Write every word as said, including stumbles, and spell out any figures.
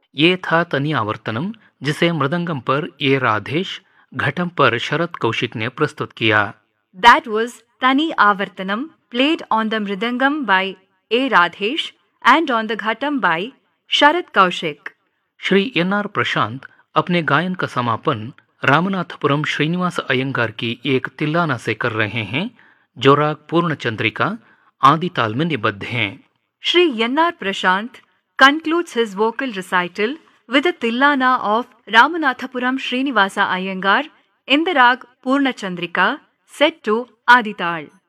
ये था तनी आवर्तनम, जिसे मृदंगम पर ए राधेश, घटम पर शरद कौशिक ने प्रस्तुत किया। That was Tani Avartanam, played on the Mridangam by A. Radhesh and on the Ghatam by Sharad Kaushik. Shri N R प्रशांत अपने गायन का समापन रामनाथपुरम श्रीनिवास अयंगार की एक तिल्लाना से कर रहे हैं, जो राग पूर्ण चंद्रिका आदि ताल में निबद्ध हैं। Shri N R Prashant concludes his vocal recital with a tillana of Ramanathapuram Srinivasa Iyengar in the rag Purna Chandrika set to Adital.